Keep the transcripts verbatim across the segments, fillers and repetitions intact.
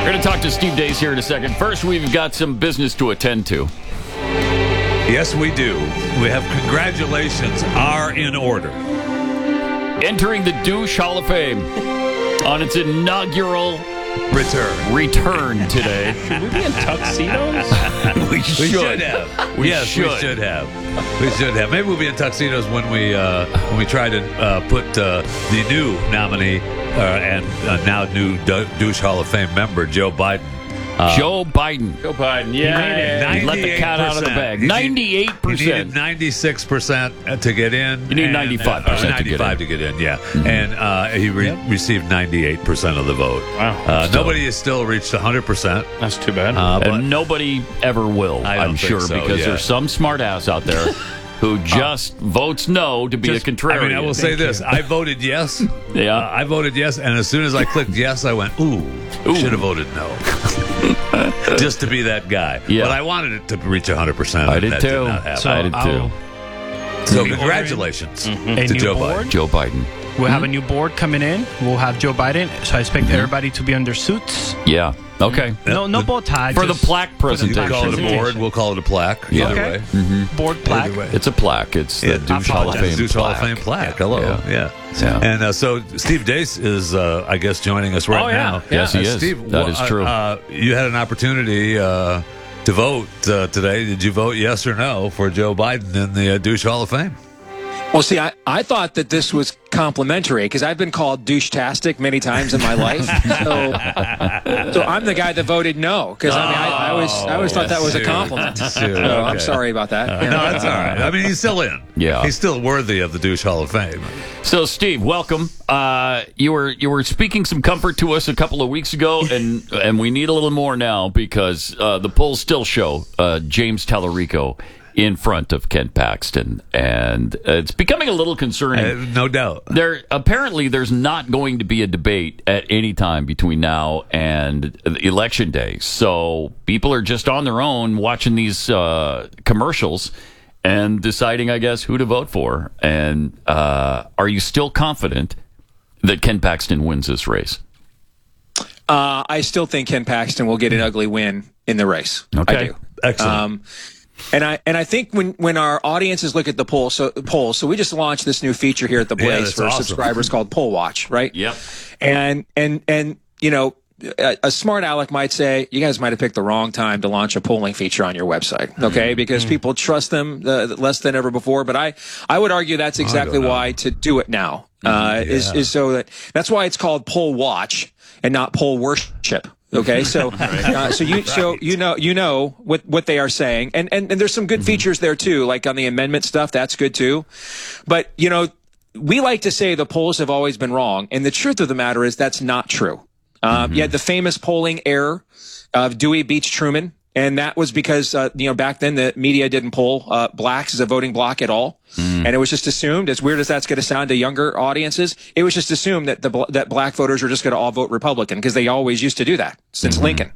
We're going to talk to Steve Deace here in a second. First, we've got some business to attend to. Yes, we do. We have congratulations are in order. Entering the Douche Hall of Fame on its inaugural return return today. Should we be in tuxedos? we, we should. should have. We yes, should. we should have. We should have. Maybe we'll be in tuxedos when we uh, when we try to uh, put uh, the new nominee uh, and uh, now new Du- Douche Hall of Fame member Joe Biden. Uh, Joe Biden. Joe Biden, yeah. He let the cat out of the bag. ninety-eight percent. You needed ninety-six percent to get in. You need and, ninety-five percent uh, to get in. ninety-five to get in, yeah. Mm-hmm. And uh, he re- Yep. received ninety-eight percent of the vote. Wow. Uh, nobody has still reached one hundred percent. That's too bad. Uh, but And nobody ever will, I don't I'm think sure, so, because yeah. there's some smartass out there who just voes no to be just- a contrarian. I mean, I will say this. I voted yes. Yeah. Uh, I voted yes, and as soon as I clicked yes, I went, ooh, Ooh. should have voted no. Just to be that guy. Yeah. But I wanted it to reach one hundred percent. I and did that too. Did not happen. so I did I'll- too. So Be congratulations A to new Joe board? Biden. Joe Biden. We'll have a new board coming in. We'll have Joe Biden. So I expect everybody to be under suits. Yeah. Okay. No, no bow tie. For the just plaque for the You presentation. can call it a presentation. board. We'll call it a plaque. Yeah. Either Okay. way. Mm-hmm. Board plaque. Either way. It's a plaque. It's Yeah, the Douche Hall of Fame Douche Hall of plaque. Fame plaque. Hello. Yeah. Yeah. Yeah. And uh, so Steve Deace is, uh, I guess, joining us right Oh, yeah. now. Yes, he Uh, is. Steve, That wha- is true. Uh, you had an opportunity uh, to vote uh, today. Did you vote yes or no for Joe Biden in the uh, Douche Hall of Fame? Well, see, I, I thought that this was complimentary because I've been called douche-tastic many times in my life. So, so I'm the guy that voted no because I mean I, I always I always thought that was a Dude. compliment. Dude, So I'm okay. sorry about that. No, that's all right. I mean, he's still in. Yeah. He's still worthy of the Douche Hall of Fame. So, Steve, welcome. Uh, you were you were speaking some comfort to us a couple of weeks ago, and and we need a little more now because uh, the polls still show uh, James Tallarico in front of Ken Paxton, and it's becoming a little concerning. Uh, no doubt. There apparently there's not going to be a debate at any time between now and election day. So people are just on their own watching these uh, commercials and deciding, I guess, who to vote for. And uh, are you still confident that Ken Paxton wins this race? Uh, I still think Ken Paxton will get an ugly win in the race. Okay. I do. Excellent. Um, and I and I think when, when our audiences look at the poll, so polls, so we just launched this new feature here at the Yeah, Blaze that's for awesome. subscribers called Poll Watch, right? Yep. And and and you know, a, a smart aleck might say you guys might have picked the wrong time to launch a polling feature on your website, okay? Because people trust them uh, less than ever before. But I I would argue that's exactly know. why to do it now uh, is Yeah. is so that that's why it's called Poll Watch and not Poll Worship. Okay, so uh, so you so you know you know what what they are saying, and and, and there's some good features there too, like on the amendment stuff. That's good too, but you know we like to say the polls have always been wrong, and the truth of the matter is that's not true. Um, You had the famous polling error of Dewey beats Truman, and that was because uh, you know back then the media didn't poll uh, blacks as a voting bloc at all, and it was just assumed, as weird as that's going to sound to younger audiences, it was just assumed that the bl- that black voters were just going to all vote Republican because they always used to do that since Lincoln.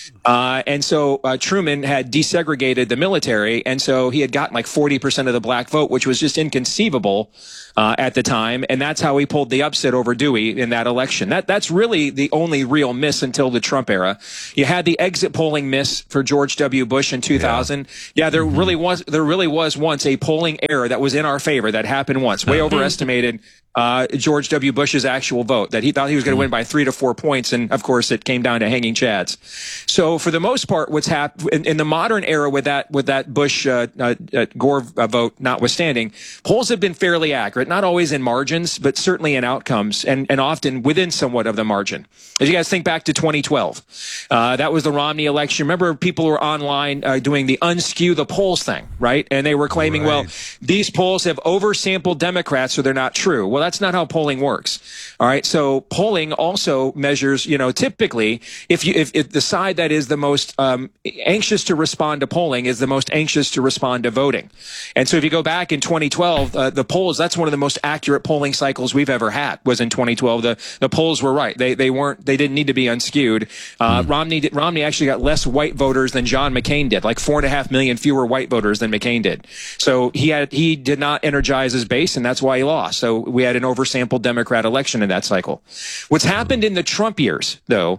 Uh, and so uh, Truman had desegregated the military, and so he had gotten like forty percent of the black vote, which was just inconceivable uh, at the time. And that's how he pulled the upset over Dewey in that election. That that's really the only real miss until the Trump era. You had the exit polling miss for George W. Bush in two thousand. Yeah, yeah there mm-hmm. really was there really was once a polling error that was in our favor that happened once. Way overestimated uh, George W. Bush's actual vote, that he thought he was going to win by three to four points, and of course it came down to hanging chads. So for the most part, what's happened in, in the modern era with that with that Bush uh, uh, uh, Gore uh, vote notwithstanding, polls have been fairly accurate, not always in margins, but certainly in outcomes, and and often within somewhat of the margin. As you guys think back to twenty twelve, uh, that was the Romney election. Remember, people were online uh, doing the unskew the polls thing, right? And they were claiming, Right. well, these polls have oversampled Democrats, so they're not true. Well, that's not how polling works. All right. So polling also measures, you know, typically if you, if, if the side that is the most um, anxious to respond to polling is the most anxious to respond to voting. And so if you go back in twenty twelve, uh, the polls, that's one of the most accurate polling cycles we've ever had was in twenty twelve. The, the polls were right. They, they weren't, they didn't need to be unskewed. Uh, mm. Romney, did, Romney actually got less white voters than John McCain did, like four and a half million fewer white voters than McCain did. So he had, he did not energize his base, and that's why he lost. So we had an oversampled Democrat election in that cycle. What's happened in the Trump years, though,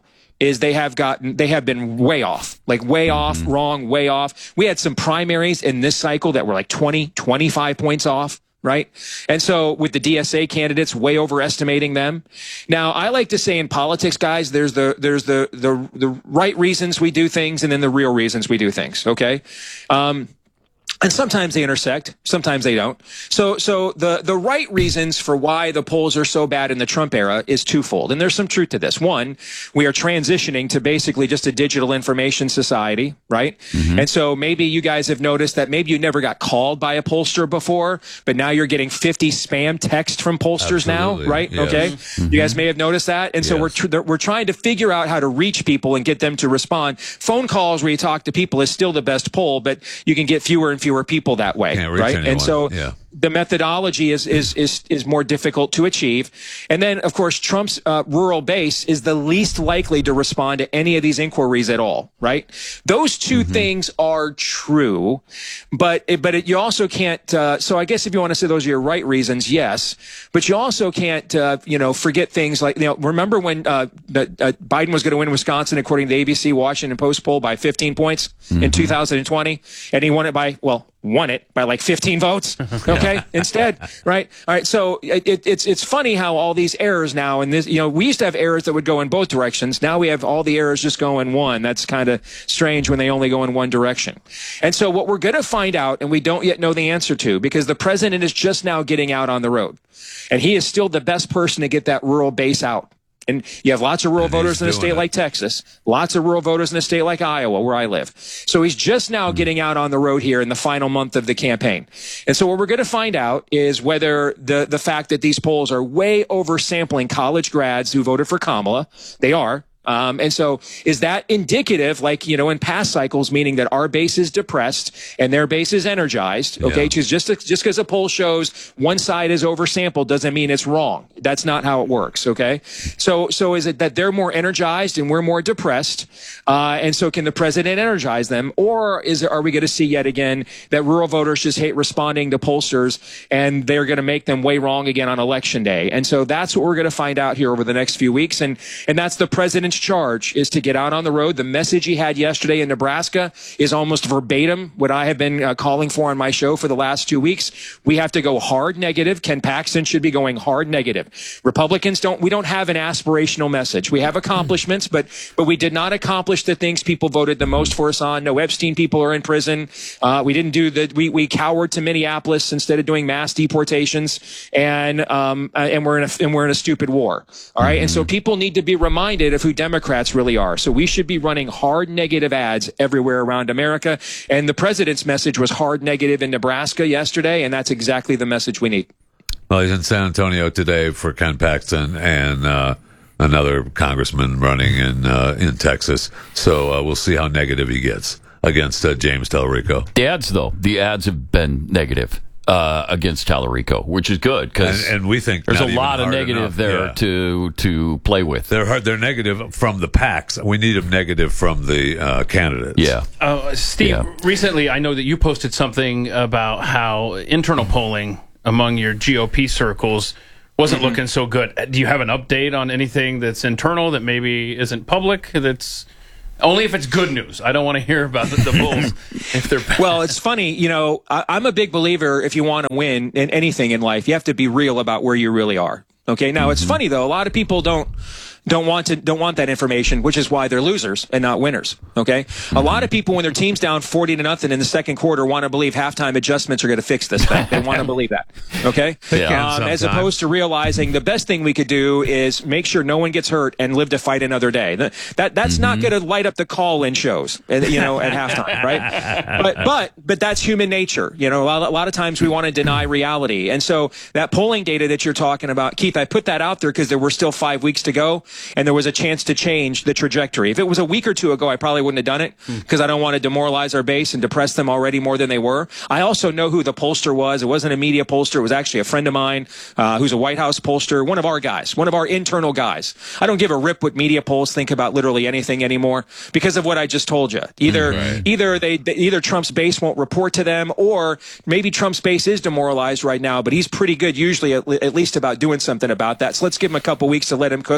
is they have gotten, they have been way off, like way mm-hmm. off, wrong, way off. We had some primaries in this cycle that were like twenty, twenty-five points off. Right. And so with the D S A candidates, way overestimating them. Now, I like to say in politics, guys, there's the, there's the, the, the right reasons we do things and then the real reasons we do things. Okay. Um, And sometimes they intersect, sometimes they don't. So, so the, the right reasons for why the polls are so bad in the Trump era is twofold. And there's some truth to this. One, we are transitioning to basically just a digital information society, right? Mm-hmm. And so maybe you guys have noticed that maybe you never got called by a pollster before, but now you're getting fifty spam texts from pollsters Absolutely. now, right? Yes. Okay. Mm-hmm. You guys may have noticed that. And so yes. we're, tr- we're trying to figure out how to reach people and get them to respond. Phone calls where you talk to people is still the best poll, but you can get fewer and fewer people that way, right? Anyone. And so yeah. the methodology is is is is more difficult to achieve. And then, of course, Trump's uh, rural base is the least likely to respond to any of these inquiries at all, right? Those two mm-hmm. things are true, but it, but it, you also can't. Uh, so I guess if you want to say those are your right reasons, yes, but you also can't, uh, you know, forget things like, you know, remember when uh, uh, Biden was going to win Wisconsin according to the A B C Washington Post poll by fifteen points mm-hmm. in two thousand twenty, and he won it by well. won it by like fifteen votes. Okay. Instead. Right. All right. So it, it's, it's funny how all these errors now and this, you know, we used to have errors that would go in both directions. Now we have all the errors just go in one. That's kind of strange when they only go in one direction. And so what we're going to find out, and we don't yet know the answer to, because the president is just now getting out on the road and he is still the best person to get that rural base out. And you have lots of rural and voters in a state it. like Texas, lots of rural voters in a state like Iowa, where I live. So he's just now mm-hmm. getting out on the road here in the final month of the campaign. And so what we're going to find out is whether the, the fact that these polls are way oversampling college grads who voted for Kamala, they are. Um, and so is that indicative, like, you know, in past cycles, meaning that our base is depressed and their base is energized? Okay. Because yeah. just, just because a poll shows one side is oversampled doesn't mean it's wrong. That's not how it works. Okay. So, so is it that they're more energized and we're more depressed? Uh, and so can the president energize them? Or is it, are we going to see yet again that rural voters just hate responding to pollsters and they're going to make them way wrong again on election day? And so that's what we're going to find out here over the next few weeks. And, and that's the president's charge, is to get out on the road. The message he had yesterday in Nebraska is almost verbatim what I have been uh, calling for on my show for the last two weeks. We have to go hard negative. Ken Paxton should be going hard negative. Republicans don't, we don't have an aspirational message. We have accomplishments, but, but we did not accomplish the things people voted the most for us on. No Epstein people are in prison. Uh, we didn't do the, we, we cowered to Minneapolis instead of doing mass deportations. And, um, uh, and we're in a, and we're in a stupid war. All right. And so people need to be reminded of who Democrats really are. So we should be running hard negative ads everywhere around America. And the president's message was hard negative in Nebraska yesterday, and that's exactly the message we need. Well, he's in San Antonio today for Ken Paxton and uh, another congressman running in uh, in Texas. So uh, we'll see how negative he gets against uh, James Tallarico. The ads, though, the ads have been negative. Uh, against Tallarico, which is good because and, and we think there's a lot of negative enough. there yeah. to to play with. They're hard, they're negative from the PACs. We need them negative from the uh, candidates. Yeah, uh, Steve. Yeah. Recently, I know that you posted something about how internal polling among your G O P circles wasn't mm-hmm. looking so good. Do you have an update on anything that's internal that maybe isn't public? That's only if it's good news. I don't want to hear about the, the polls if they're bad. Well, it's funny. You know, I, I'm a big believer if you want to win in anything in life, you have to be real about where you really are. Okay. Now, mm-hmm. it's funny, though. A lot of people don't don't want to don't want that information, which is why they're losers and not winners. Okay. Mm-hmm. A lot of people, when their team's down forty to nothing in the second quarter, want to believe halftime adjustments are going to fix this thing. They want to believe that. Okay. Yeah. Um, as opposed to realizing the best thing we could do is make sure no one gets hurt and live to fight another day. That, that that's mm-hmm. not going to light up the call-in shows, you know, at halftime, right? But but but that's human nature. You know, a lot, a lot of times we want to deny reality, and so that polling data that you're talking about, Keith, I put that out there because there were still five weeks to go. And there was a chance to change the trajectory. If it was a week or two ago, I probably wouldn't have done it because I don't want to demoralize our base and depress them already more than they were. I also know who the pollster was. It wasn't a media pollster. It was actually a friend of mine uh, who's a White House pollster, one of our guys, one of our internal guys. I don't give a rip what media polls think about literally anything anymore because of what I just told you. Either right. either they either Trump's base won't report to them, or maybe Trump's base is demoralized right now, but he's pretty good usually at, at least about doing something about that. So let's give him a couple weeks to let him cook and see what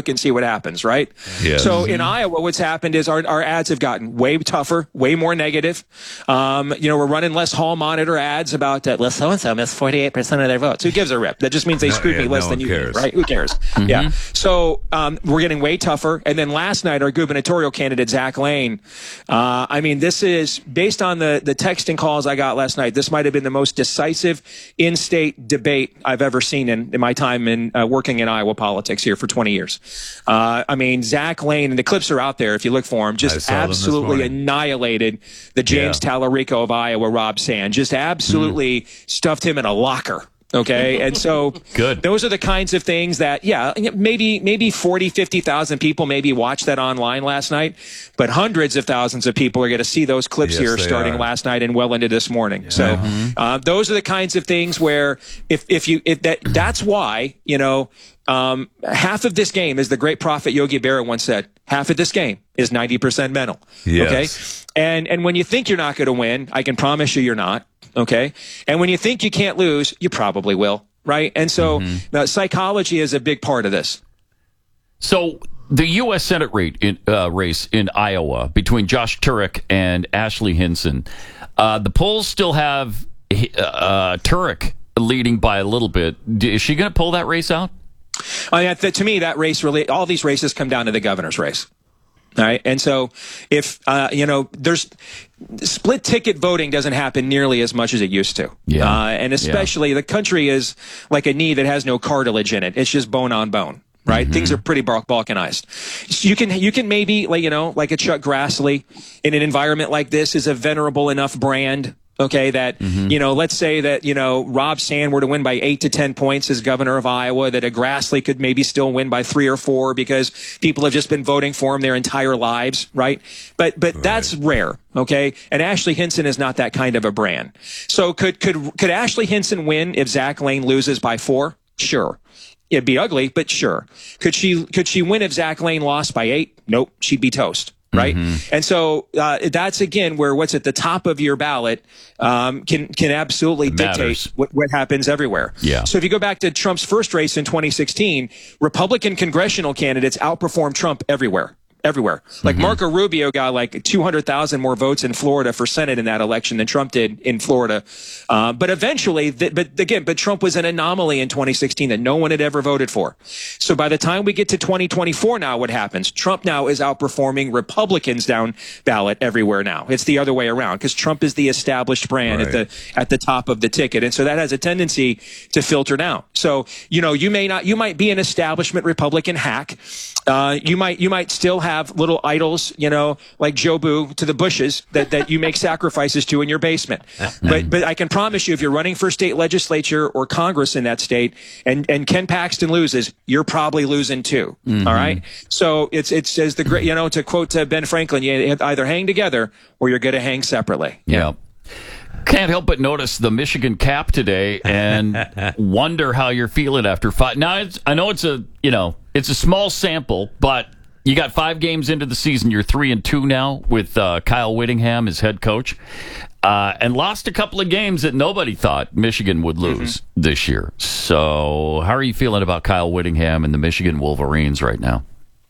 what happens, right? Yes. So in Iowa, what's happened is our, our ads have gotten way tougher, way more negative. Um, you know, we're running less hall monitor ads about that. Uh, well, so-and-so missed forty-eight percent of their votes. Who gives a rip? That just means they No, screwed yeah, me less no than one you cares. did, right? Who cares? Mm-hmm. Yeah. So um, we're getting way tougher. And then last night, our gubernatorial candidate, Zach Lane, uh, I mean, this is, based on the, the texting calls I got last night, this might have been the most decisive in-state debate I've ever seen in, in my time in uh, working in Iowa politics here for twenty years. Uh, I mean, Zach Lane, and the clips are out there if you look for him, I just saw them this absolutely morning. annihilated the James Yeah. Tallarico of Iowa, Rob Sand. Just absolutely mm. stuffed him in a locker. Okay. And so Good. those are the kinds of things that, yeah, maybe, maybe forty, fifty thousand people maybe watched that online last night, but hundreds of thousands of people are going to see those clips Yes, here they starting are. last night and well into this morning. So, uh, those are the kinds of things where if, if you, if that, that's why, you know, um, half of this game, as the great prophet Yogi Berra once said, half of this game is ninety percent mental. Yes. Okay. And, and when you think you're not going to win, I can promise you you're not. Okay. And when you think you can't lose, you probably will. Right. And so mm-hmm. uh, psychology is a big part of this. So the U S Senate rate in, uh, race in Iowa between Josh Turek and Ashley Hinson, uh, the polls still have uh, Turek leading by a little bit. Is she going to pull that race out? I mean, to me, that race really, all these races come down to the governor's race. All right. And so if, uh, you know, there's split ticket voting doesn't happen nearly as much as it used to. Yeah. Uh, and especially yeah. the country is like a knee that has no cartilage in it. It's just bone on bone. Right. Mm-hmm. Things are pretty balkanized. So you can, you can maybe, like, you know, like a Chuck Grassley in an environment like this is a venerable enough brand. Okay, that, mm-hmm. you know, let's say that, you know, Rob Sand were to win by eight to ten points as governor of Iowa, that a Grassley could maybe still win by three or four because people have just been voting for him their entire lives, right? But, but right. that's rare, okay? And Ashley Hinson is not that kind of a brand. So could, could, could Ashley Hinson win if Zach Lane loses by four? Sure. It'd be ugly, but sure. Could she, could she win if Zach Lane lost by eight? Nope. She'd be toast. Right. Mm-hmm. And so uh, that's, again, where what's at the top of your ballot um, can can absolutely it dictate what, what happens everywhere. Yeah. So if you go back to Trump's first race in twenty sixteen, Republican congressional candidates outperformed Trump everywhere. Everywhere. Like mm-hmm. Marco Rubio got like two hundred thousand more votes in Florida for Senate in that election than Trump did in Florida. Uh, but eventually, th- but again, but Trump was an anomaly in twenty sixteen that no one had ever voted for. So by the time we get to twenty twenty-four now, what happens? Trump now is outperforming Republicans down ballot everywhere now. It's the other way around because Trump is the established brand right. at the at the top of the ticket. And so that has a tendency to filter down. So, you know, you may not, you might be an establishment Republican hack. Uh, you might, you might still have little idols, you know, like Jobu to the Bushes that, that you make sacrifices to in your basement. But, but I can promise you, if you're running for state legislature or Congress in that state and, and Ken Paxton loses, you're probably losing too. Mm-hmm. All right. So it's, it says the great, you know, to quote uh, Ben Franklin, you either hang together or you're going to hang separately. Yeah. Can't help but notice the Michigan cap today and wonder how you're feeling after five. Now, it's, I know it's a, you know, it's a small sample, but you got five games into the season. You're three and two now with uh, Kyle Whittingham as head coach, uh, and lost a couple of games that nobody thought Michigan would lose mm-hmm. this year. So how are you feeling about Kyle Whittingham and the Michigan Wolverines right now?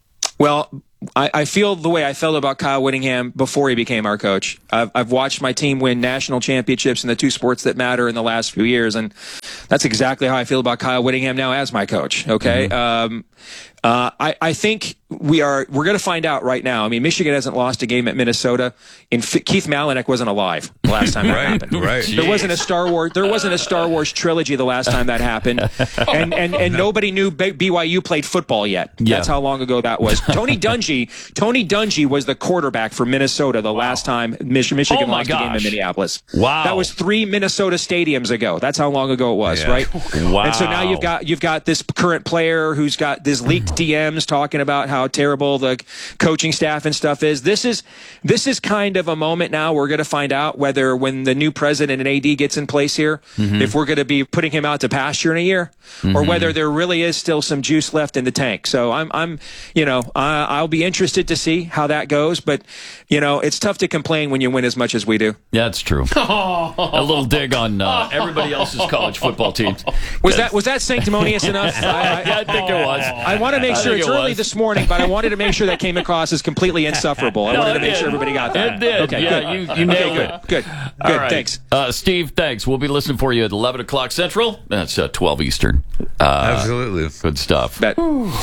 Well, I, I feel the way I felt about Kyle Whittingham before he became our coach. I've, I've watched my team win national championships in the two sports that matter in the last few years, and that's exactly how I feel about Kyle Whittingham now as my coach. Okay, mm-hmm. um, uh, I, I think we are we're going to find out right now. I mean, Michigan hasn't lost a game at Minnesota. In F- Keith Malinek wasn't alive the last time that right, happened. Right. There wasn't a Star Wars. There wasn't a Star Wars trilogy the last time that happened, and and, and nobody knew B Y U played football yet. Yeah. That's how long ago that was. Tony Dungy. Tony Dungy was the quarterback for Minnesota the wow. last time Mich- Michigan oh lost gosh. a game in Minneapolis. Wow, that was three Minnesota stadiums ago. That's how long ago it was, yeah. right? Wow. And so now you've got you've got this current player who's got this leaked D Ms talking about how terrible the coaching staff and stuff is. This is this is kind of a moment now we're going to find out whether when the new president and A D gets in place here, mm-hmm. if we're going to be putting him out to pasture in a year, mm-hmm. or whether there really is still some juice left in the tank. So I'm I'm you know uh, I'll be interested to see how that goes, but you know it's tough to complain when you win as much as we do. Yeah, it's true. A little dig on uh, everybody else's college football basketball teams. Was that was that sanctimonious enough? I, I, Yeah, I think it was. I want to make I sure think it's it early was. this morning, but I wanted to make sure that came across as completely insufferable. I No, wanted to it make did. sure everybody got that. It did. Okay, Yeah, good. you- you nailed okay, it. Good, good, All good. right. Thanks. Uh, Steve, thanks. We'll be listening for you at eleven o'clock Central. That's uh, twelve Eastern. Uh, Absolutely. Good stuff. Bet.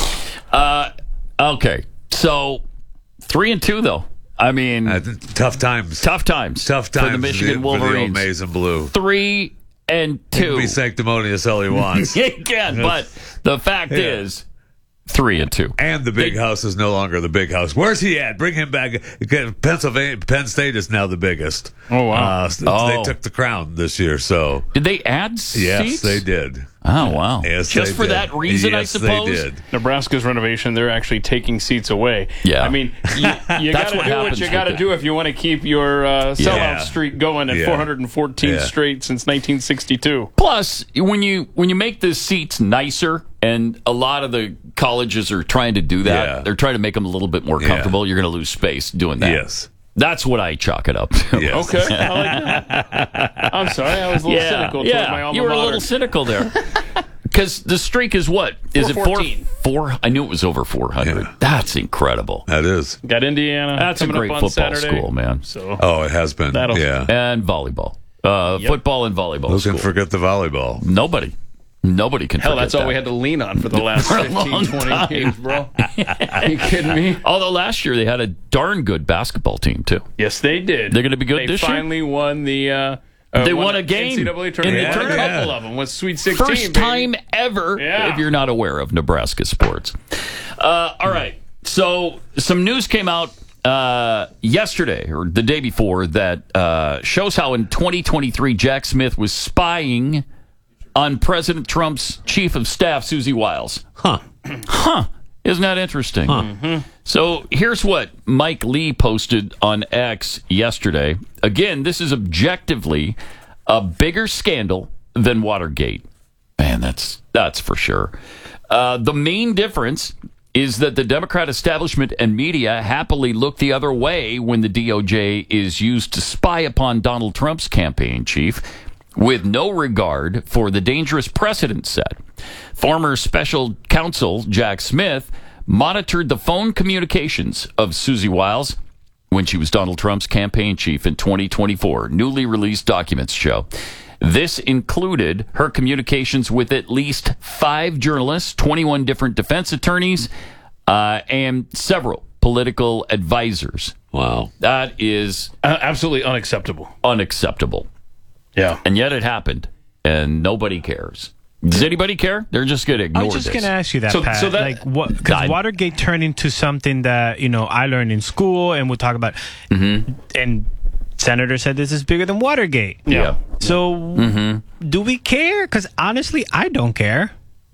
Uh, okay. So, three and two, though. I mean, Uh, tough times. tough times. Tough times for the Michigan for the old Wolverines. maize and blue. Three and He can two. be sanctimonious all he wants. Yeah, he can, but the fact Yeah. is, three and two. And the big They- house is no longer the big house. Where's he at? Bring him back. Pennsylvania, Penn State is now the biggest. Oh, wow. Uh, so Oh. They took the crown this year, so Did they add yes, seats? they did. Oh, wow. Yes, Just they for did. that reason, I yes, suppose? they did. Nebraska's renovation, they're actually taking seats away. Yeah. I mean, you, you That's got to what do happens what you with got to it. do if you want to keep your uh, sellout Yeah. streak going at Yeah. four hundred fourteen Yeah. straight since nineteen sixty-two. Plus, when you when you make the seats nicer, and a lot of the colleges are trying to do that, Yeah. they're trying to make them a little bit more Yeah. comfortable. You're going to lose space doing that. Yes. That's what I chalk it up to. Yes. Okay, I like that. I'm sorry, I was a little Yeah, cynical yeah. toward my alma you were mater. a little cynical there. Because the streak is what? Is it four? four fourteen. Four? I knew it was over four hundred. Yeah. That's incredible. That is. Got Indiana That's a coming great up on football Saturday. school, man. So Oh, it has been. That'll- yeah. And volleyball. Uh, Football and volleyball Who school. can forget the volleyball? Nobody. Nobody can hell, forget that's all that. we had to lean on for the last For a fifteen, long twenty time. games, bro. Are you kidding me? Although last year they had a darn good basketball team, too. Yes, they did. They're gonna be good they this year? finally won the. Uh, uh, They won won a the game N C double A in tournament. the They won a tournament. couple of them with Sweet sixteen. First baby. time ever, Yeah. if you're not aware of Nebraska sports. Uh, all right. So some news came out uh, yesterday or the day before that uh, shows how in twenty twenty-three Jack Smith was spying on President Trump's chief of staff, Susie Wiles. Huh. Huh. Isn't that interesting? Mm-hmm. So here's what Mike Lee posted on X yesterday. Again, this is objectively a bigger scandal than Watergate. Man, that's that's for sure. Uh, the main difference is that the Democrat establishment and media happily look the other way when the D O J is used to spy upon Donald Trump's campaign chief, with no regard for the dangerous precedent set. Former special counsel Jack Smith monitored the phone communications of Susie Wiles when she was Donald Trump's campaign chief in twenty twenty-four. Newly released documents show. This included her communications with at least five journalists, twenty-one different defense attorneys, uh, and several political advisors. Wow. That is Uh, absolutely unacceptable. unacceptable. Yeah. And yet it happened, and nobody cares. Does anybody care? They're just going to ignore I was just this. going to ask you that, So- Pat. so that- like, what? I- Because Watergate turned into something that you know I learned in school, and we'll talk about. Mm-hmm. And Senator said this is bigger than Watergate. Yeah. So, Mm-hmm. do we care? Because honestly, I don't care.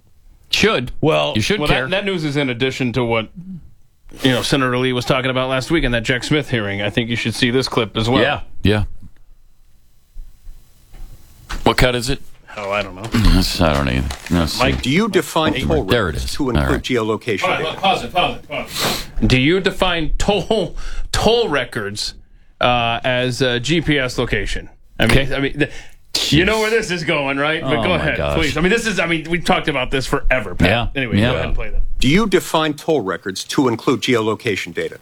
Should. Well- you should Well, care. that, that news is in addition to what you know Senator Lee was talking about last week in that Jack Smith hearing. I think you should see this clip as well. yeah, yeah. What cut is it? Oh, I don't know. That's- I don't either. No, it's- Mike, Do you define toll There it roads is. to All include right. geolocation data? Pause it. Pause it. Pause it. Do you define toll toll records uh, as a G P S location? I mean, Okay. I mean, the, you know where this is going, right? But Oh, go my ahead, gosh. please. I mean, this is. I mean, we've talked about this forever. Pat. Yeah. Anyway, Yeah. go ahead and play that. Do you define toll records to include geolocation data?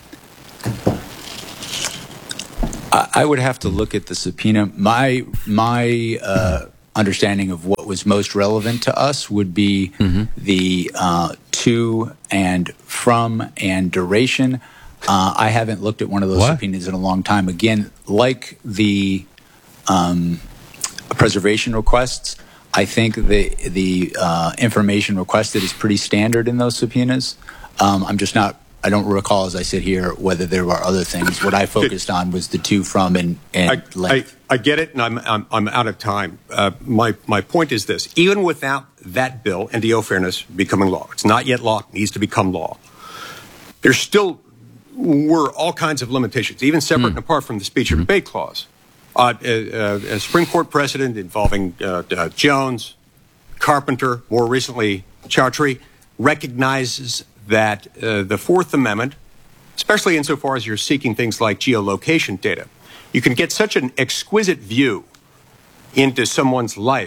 I I would have to look at the subpoena. My my uh, understanding of what was most relevant to us would be the uh, to and from and duration. Uh, I haven't looked at one of those What? subpoenas in a long time. Again, like the um, preservation requests, I think the the uh, information requested is pretty standard in those subpoenas. Um, I'm just not. I don't recall as I sit here whether there were other things. What I focused on was the to, from, and, and I, I, length. I get it, and I'm, I'm, I'm out of time. Uh, my, my point is this. Even without that bill and D O fairness becoming law, it's not yet law, it needs to become law. There still were all kinds of limitations, even separate and apart from the speech or debate clause. Uh, uh, uh, a Supreme Court precedent involving uh, uh, Jones, Carpenter, more recently Chowdhury, recognizes that uh, the Fourth Amendment, especially insofar as you're seeking things like geolocation data, you can get such an exquisite view into someone's life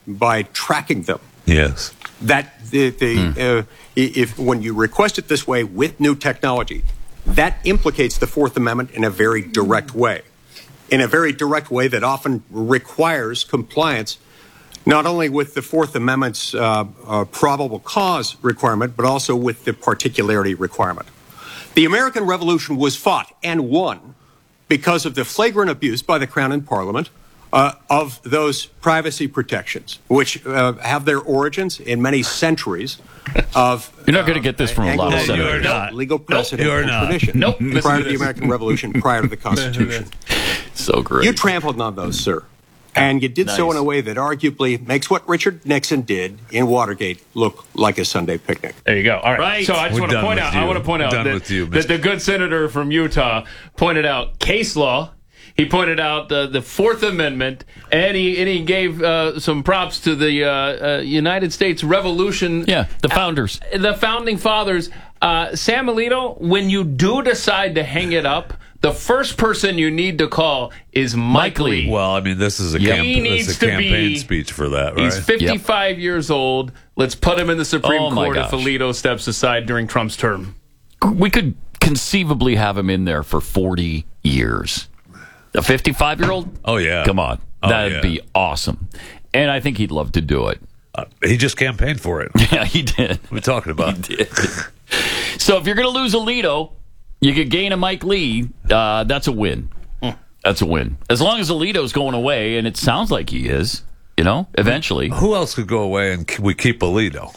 by tracking them. Yes. That the, the Hmm. uh, if when you request it this way with new technology, that implicates the Fourth Amendment in a very direct way, in a very direct way that often requires compliance not only with the Fourth Amendment's uh, uh, probable cause requirement, but also with the particularity requirement. The American Revolution was fought and won because of the flagrant abuse by the Crown and Parliament uh, of those privacy protections, which uh, have their origins in many centuries of. You're not going to get this from a lot of Anglo-Saxon senators. You are not. legal precedent you are and not. tradition Nope. Listen prior to to the this. American Revolution, prior to the Constitution. So great. You trampled on those, sir. And you did so Nice. in a way that arguably makes what Richard Nixon did in Watergate look like a Sunday picnic. There you go. All right. Right. So I just We're want to done point with out. you. I want to point We're out done that, with you, that Mister the good senator from Utah pointed out case law. He pointed out uh, the Fourth Amendment, and he and he gave uh, some props to the uh, uh, United States Revolution. Yeah, the founders. Uh, the founding fathers. Uh, Sam Alito, when you do decide to hang it up, the first person you need to call is Mike, Mike Lee. Lee. Well, I mean, this is a, Yep. camp- He this needs is a to campaign be- speech for that, right? He's fifty-five years old. Let's put him in the Supreme Oh, my Court if gosh. Alito steps aside during Trump's term. We could conceivably have him in there for forty years. A fifty-five-year-old? Oh, yeah. Come on. Oh, That'd yeah. be awesome. And I think he'd love to do it. Uh, he just campaigned for it. Yeah, he did. What are we talking about? So if you're going to lose Alito, you could gain a Mike Lee. Uh, that's a win. That's a win. As long as Alito's going away, and it sounds like he is, you know, eventually. Who else could go away and k- we keep Alito?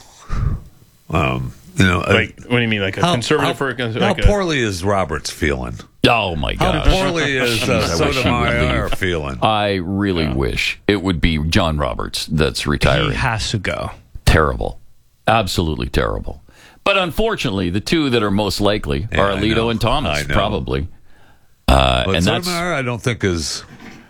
Um, you know, uh, Like, what do you mean, like a how, conservative how, or a, cons- how like a- poorly is Roberts feeling? Oh, my How gosh. poorly is uh, Jeez, I wish he would Sotomayor leave. feeling? I really wish it would be John Roberts that's retiring. He has to go. Terrible. Absolutely terrible. But unfortunately, the two that are most likely Yeah, are I Alito know. and Thomas, I know. probably. Uh, But and that's Sotomayor, I don't think is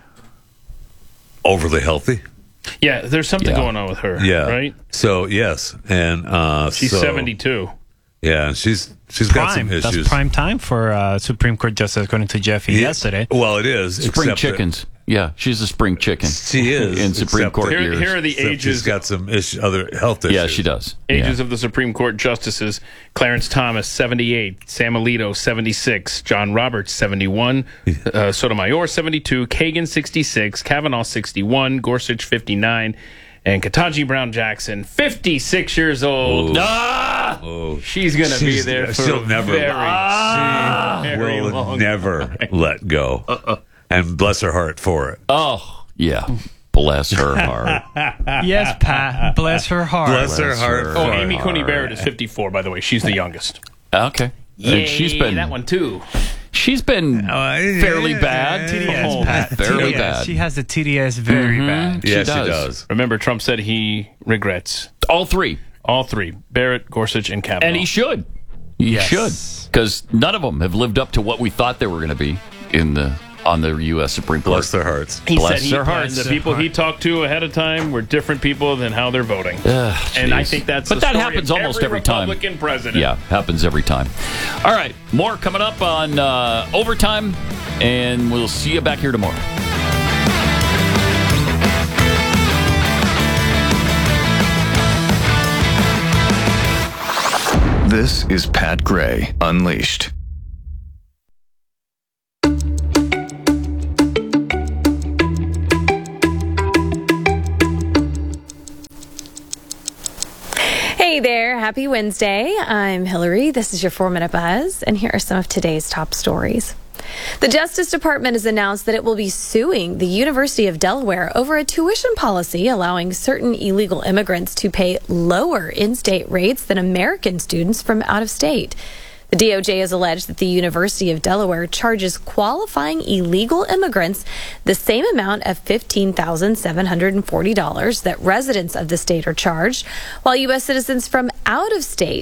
overly healthy. Yeah, there's something Yeah. going on with her. Yeah. Right? So yes, and uh, She's so- seventy-two. Yeah, and she's she's got Prime. some issues. That's prime time for uh, Supreme Court justice, according to Jeffy Yeah. yesterday. Well, it is spring except that chickens. Yeah, she's a spring chicken. She is in Supreme except Court that- Here, years. here are the except ages She's got some issue, other health issues. Yeah, she does. ages Yeah. of the Supreme Court justices. Clarence Thomas, seventy-eight. Sam Alito, seventy-six. John Roberts, seventy-one. Uh, Sotomayor, seventy-two. Kagan, sixty-six. Kavanaugh, sixty-one. Gorsuch, fifty-nine. And Ketanji Brown Jackson, fifty-six years old. Ah! Oh, She's going to be She's- there for she'll a never- very, she very will long never let go, and bless her heart for it. Oh, yeah. Bless her heart. Yes, Pat. Bless her heart. Bless her Bless heart. her. Oh, for Amy it. Coney Barrett is fifty-four, by the way. She's the youngest. Okay. And she's been that one, too. she's been fairly bad. T D S, Oh, Pat. fairly T D S. bad. She has the T D S very bad. Yeah, She does. she does. Remember, Trump said he regrets All three. all three: Barrett, Gorsuch, and Kavanaugh. And he should. He Yes. should. Because none of them have lived up to what we thought they were going to be in the on the U S Supreme Court. Bless their hearts. He Bless said he, their hearts. and the people he talked to ahead of time were different people than how they're voting. Ugh, and I jeez. think that's But the that story happens of almost every every time. Republican president. Yeah, happens every time. All right, more coming up on uh, Overtime, and we'll see you back here tomorrow. This is Pat Gray Unleashed. Hey there, happy Wednesday. I'm Hillary. This is your four minute buzz, and here are some of today's top stories. The Justice Department has announced that it will be suing the University of Delaware over a tuition policy allowing certain illegal immigrants to pay lower in-state rates than American students from out of state. The D O J has alleged that the University of Delaware charges qualifying illegal immigrants the same amount of fifteen thousand seven hundred forty dollars that residents of the state are charged, while U S citizens from out of state